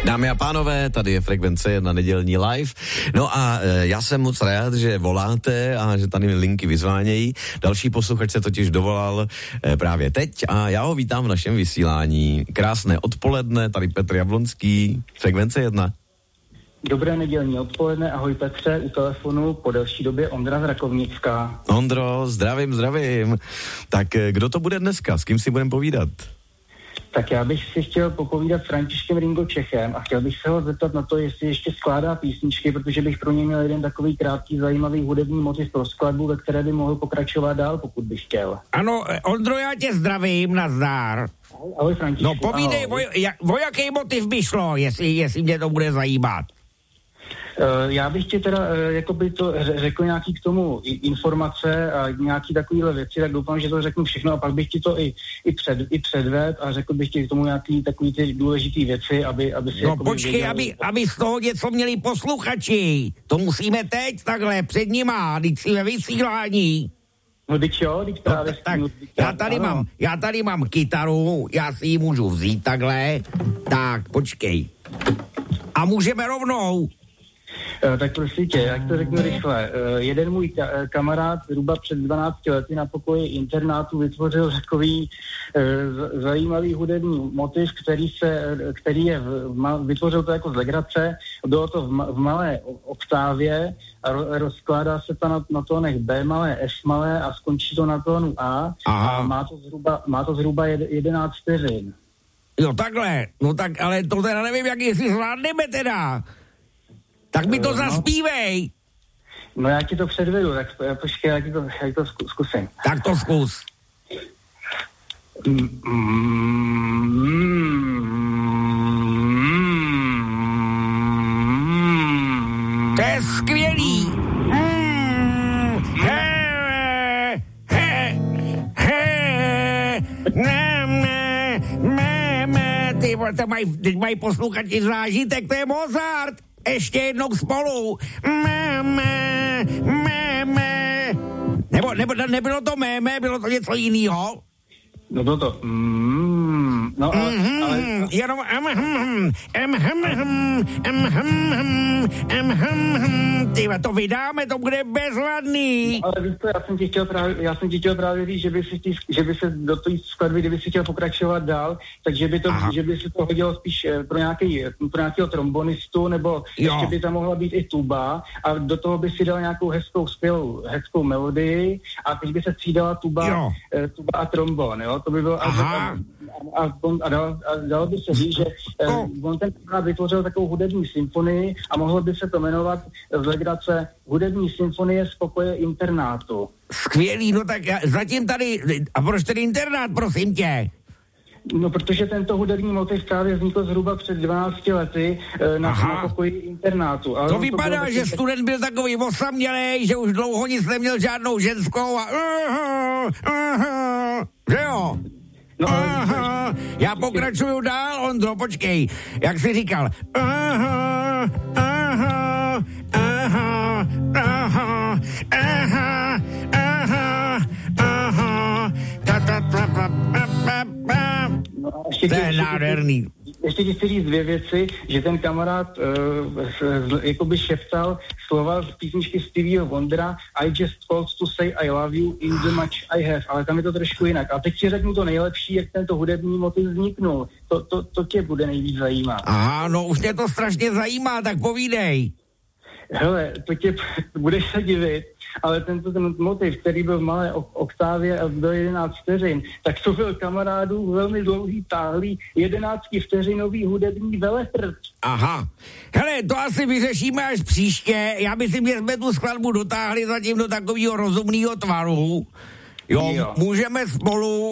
Dámy a pánové, tady je Frekvence 1 nedělní live. No a já jsem moc rád, že voláte a že tady linky vyzvánějí. Další posluchač se totiž dovolal právě teď a já ho vítám v našem vysílání. Krásné odpoledne, tady Petr Jablonský, Frekvence 1. Dobré nedělní odpoledne, ahoj Petře, u telefonu po delší době Ondra z Rakovnicka. Ondro, zdravím. Tak kdo to bude dneska, s kým si budeme povídat? Tak já bych si chtěl popovídat s Františkem Ringo Čechem a chtěl bych se ho zeptat na to, jestli ještě skládá písničky, protože bych pro něj měl jeden takový krátký, zajímavý hudební motiv pro skladbu, ve které by mohl pokračovat dál, pokud bych chtěl. Ano, Ondro, já tě zdravím, nazdar. Ahoj Františku. No povídej, o jaký motiv by šlo, jestli mě to bude zajímat. Já bych ti teda jakoby to řekl nějaký k tomu informace a nějaký takovýhle věci, tak doufám, že to řeknu všechno a pak bych ti to i předvedl a řekl bych ti k tomu nějaký takový ty důležitý věci, aby si... No počkej, aby z toho něco měli posluchači. To musíme teď takhle před nima, teď si ve vysílání. No teď jo, teď právě... No, tak, já tady mám kytaru, já si ji můžu vzít takhle. Tak, počkej. A můžeme rovnou. Tak prosím tě, jak to řeknu rychle. Jeden můj kamarád zhruba před 12 lety na pokoji internátu vytvořil takový zajímavý hudební motiv, vytvořil to jako z legrace. Bylo to v malé oktávě a rozkládá se to na tónech B malé, F malé a skončí to na tónu A. Aha. A má to zhruba 11 vteřin. Jo, takhle. No tak, ale to teda nevím, jak jestli zvládneme teda. Tak mi to zaspívej. No já ti to předvedu, tak počkej, jak to zkusím. Tak to zkus. To je skvělý. Teď mají posluchači zážitek, to je Mozart. Ještě jednou spolu. Nebo nebylo to méme, bylo to něco jiného? No bylo to no ale jenom tyhle, to vydáme, to bude bezvadný. No, ale víš to, já jsem ti chtěl právě říct, že by se do té skladby, kdyby si chtěl pokračovat dál, takže že by se to hodilo spíš pro nějakého trombonistu, nebo ještě by tam mohla být i tuba a do toho by si dal nějakou hezkou melodii a teď by se střídala tuba a trombon, jo? To by bylo a dalo by se říct, že on ten vytvořil takovou hudební symfonii a mohlo by se to jmenovat z legrace Hudební symfonie z pokoje internátu. Skvělý, no tak zatím tady, a proč ten internát, prosím tě? No, protože tento hudební motiv právě vznikl zhruba před 12 lety na pokoji internátu. Ale to vypadá, že student byl takový osamělej, že už dlouho nic neměl žádnou ženskou a že jo? No, já pokračuju dál, Ondro, počkej, jak jsi říkal. To je nádherný. Ještě ti chci říct dvě věci, že ten kamarád jakoby šeptal slova z písničky Stevieho Wondera I just called to say I love you in the much I have, ale tam je to trošku jinak. A teď ti řeknu to nejlepší, jak tento hudební motiv vzniknul. To tě bude nejvíc zajímat. Aha, no už mě to strašně zajímá, tak povídej. Hele, to tě budeš se divit, ale ten motiv, který byl v malé oktávě a byl 11 vteřin, tak to byl kamarádů velmi dlouhý, táhlý 11 vteřinový hudební veletrh. Aha. Hele, to asi vyřešíme až příště. Já myslím, že jsme tu skladbu dotáhli zatím do takového rozumného tvaru. Jo, můžeme spolu